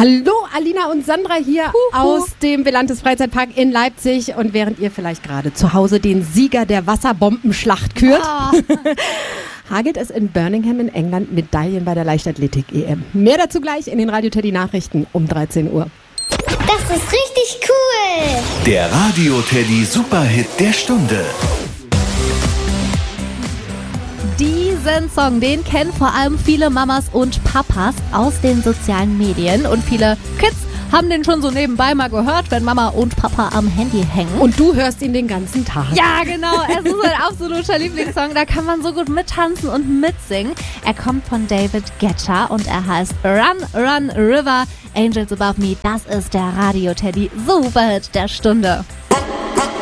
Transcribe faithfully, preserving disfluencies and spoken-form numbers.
Hallo, Alina und Sandra hier Huhu. aus dem Velantes Freizeitpark in Leipzig. Und während ihr vielleicht gerade zu Hause den Sieger der Wasserbombenschlacht kürt, Oh. hagelt es in Birmingham in England Medaillen bei der Leichtathletik-E M. Mehr dazu gleich in den Radio Teddy Nachrichten um dreizehn Uhr. Das ist richtig cool. Der Radio Teddy Superhit der Stunde. Diesen Song, den kennen vor allem viele Mamas und Papas aus den sozialen Medien. Und viele Kids haben den schon so nebenbei mal gehört, wenn Mama und Papa am Handy hängen. Und du hörst ihn den ganzen Tag. Ja, genau. Es ist mein absoluter Lieblingssong. Da kann man so gut mittanzen und mitsingen. Er kommt von David Guetta und er heißt Run, Run, River, Angels Above Me. Das ist der Radio Teddy Superhit der Stunde.